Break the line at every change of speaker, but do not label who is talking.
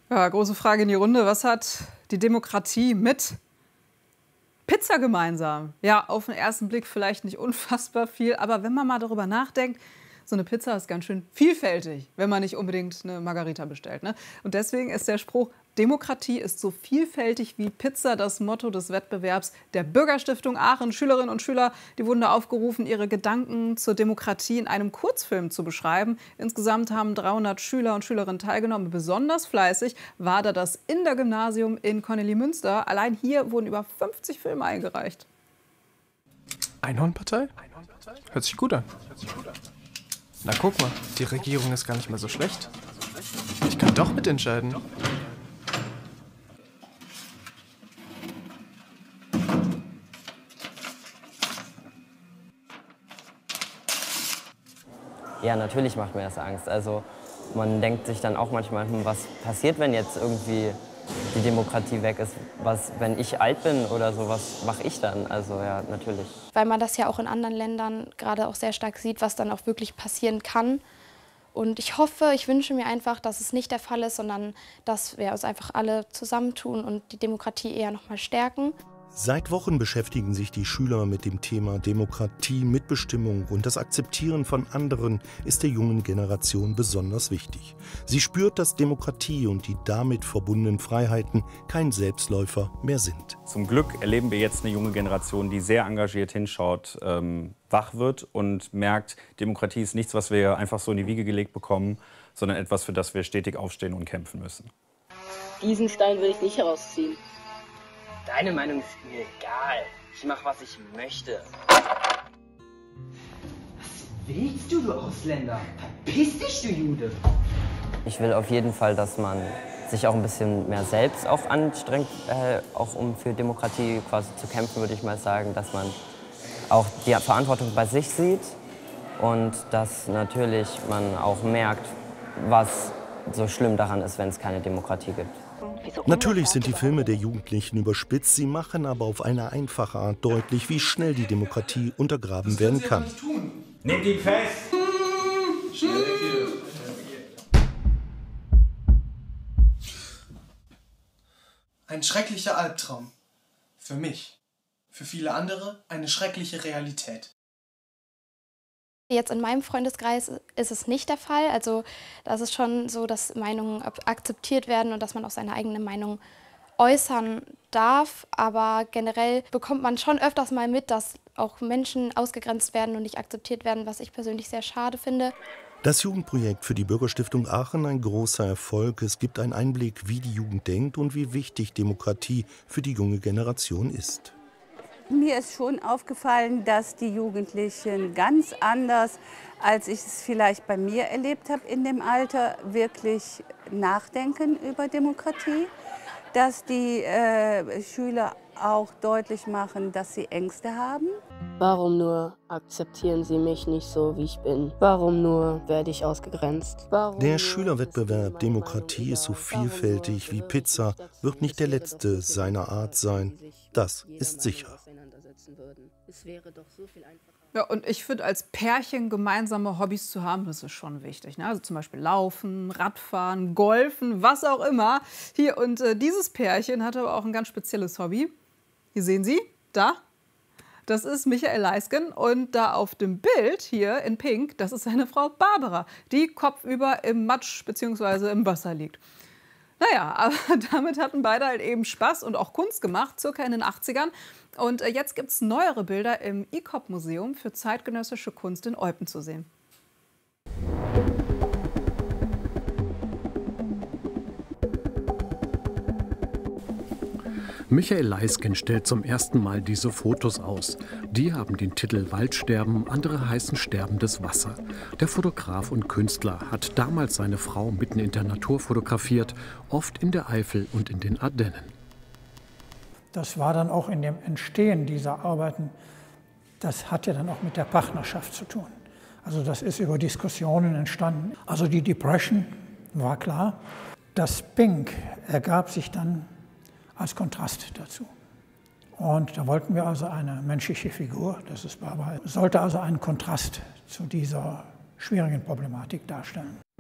Ja, große Frage in die Runde. Was hat die Demokratie mit Pizza gemeinsam? Ja, auf den ersten Blick vielleicht nicht unfassbar viel, aber wenn man mal darüber nachdenkt, so eine Pizza ist ganz schön vielfältig, wenn man nicht unbedingt eine Margarita bestellt, ne? Und deswegen ist der Spruch, Demokratie ist so vielfältig wie Pizza, das Motto des Wettbewerbs der Bürgerstiftung Aachen. Schülerinnen und Schüler, die wurden da aufgerufen, ihre Gedanken zur Demokratie in einem Kurzfilm zu beschreiben. Insgesamt haben 300 Schüler und Schülerinnen teilgenommen. Besonders fleißig war da das Inder-Gymnasium in Kornelimünster. Allein hier wurden über 50 Filme eingereicht.
Einhornpartei? Hört sich gut an. Na guck mal, die Regierung ist gar nicht mehr so schlecht. Ich kann doch mitentscheiden.
Ja, natürlich macht mir das Angst. Also man denkt sich dann auch manchmal, was passiert, wenn jetzt irgendwie die Demokratie weg ist? Was, wenn ich alt bin oder so, was mache ich dann? Also ja, natürlich.
Weil man das ja auch in anderen Ländern gerade auch sehr stark sieht, was dann auch wirklich passieren kann. Und ich hoffe, ich wünsche mir einfach, dass es nicht der Fall ist, sondern dass wir uns einfach alle zusammentun und die Demokratie eher noch mal stärken.
Seit Wochen beschäftigen sich die Schüler mit dem Thema Demokratie, Mitbestimmung und das Akzeptieren von anderen ist der jungen Generation besonders wichtig. Sie spürt, dass Demokratie und die damit verbundenen Freiheiten kein Selbstläufer mehr sind.
Zum Glück erleben wir jetzt eine junge Generation, die sehr engagiert hinschaut, wach wird und merkt, Demokratie ist nichts, was wir einfach so in die Wiege gelegt bekommen, sondern etwas, für das wir stetig aufstehen und kämpfen müssen.
Diesen Stein will ich nicht herausziehen.
Deine Meinung ist mir egal. Ich mach, was ich möchte.
Was willst du, du Ausländer? Verpiss dich, du Jude!
Ich will auf jeden Fall, dass man sich auch ein bisschen mehr selbst auch anstrengt, auch um für Demokratie quasi zu kämpfen, würde ich mal sagen, dass man auch die Verantwortung bei sich sieht und dass natürlich man auch merkt, was so schlimm daran ist, wenn es keine Demokratie gibt.
Natürlich sind die Filme der Jugendlichen überspitzt, sie machen aber auf eine einfache Art deutlich, wie schnell die Demokratie untergraben werden kann.
Nehmt ihn fest!
Ein schrecklicher Albtraum. Für mich. Für viele andere eine schreckliche Realität.
Jetzt in meinem Freundeskreis ist es nicht der Fall. Also das ist schon so, dass Meinungen akzeptiert werden und dass man auch seine eigene Meinung äußern darf. Aber generell bekommt man schon öfters mal mit, dass auch Menschen ausgegrenzt werden und nicht akzeptiert werden, was ich persönlich sehr schade finde.
Das Jugendprojekt für die Bürgerstiftung Aachen ein großer Erfolg. Es gibt einen Einblick, wie die Jugend denkt und wie wichtig Demokratie für die junge Generation ist.
Mir ist schon aufgefallen, dass die Jugendlichen ganz anders, als ich es vielleicht bei mir erlebt habe in dem Alter, wirklich nachdenken über Demokratie. Dass die Schüler auch deutlich machen, dass sie Ängste haben.
Warum nur akzeptieren Sie mich nicht so, wie ich bin? Warum nur werde ich ausgegrenzt?
Der Schülerwettbewerb Demokratie ist so vielfältig wie Pizza, wird nicht der letzte seiner Art sein. Das ist sicher.
Ja, und ich finde, als Pärchen gemeinsame Hobbys zu haben, das ist schon wichtig, ne? Also zum Beispiel Laufen, Radfahren, Golfen, was auch immer. Hier, und dieses Pärchen hat aber auch ein ganz spezielles Hobby. Hier sehen Sie, da. Das ist Michael Leisgen und da auf dem Bild hier in Pink, das ist seine Frau Barbara, die kopfüber im Matsch bzw. im Wasser liegt. Naja, aber damit hatten beide halt eben Spaß und auch Kunst gemacht, circa in den 80ern. Und jetzt gibt es neuere Bilder im ICOP-Museum für zeitgenössische Kunst in Eupen zu sehen.
Michael Leisgen stellt zum ersten Mal diese Fotos aus. Die haben den Titel Waldsterben, andere heißen sterbendes Wasser. Der Fotograf und Künstler hat damals seine Frau mitten in der Natur fotografiert, oft in der Eifel und in den Ardennen.
Das war dann auch in dem Entstehen dieser Arbeiten, das hat ja dann auch mit der Partnerschaft zu tun. Also das ist über Diskussionen entstanden. Also die Depression war klar. Das Pink ergab sich dann als Kontrast dazu. Und da wollten wir also eine menschliche Figur, das ist Barbara, sollte also einen Kontrast zu dieser schwierigen Problematik darstellen.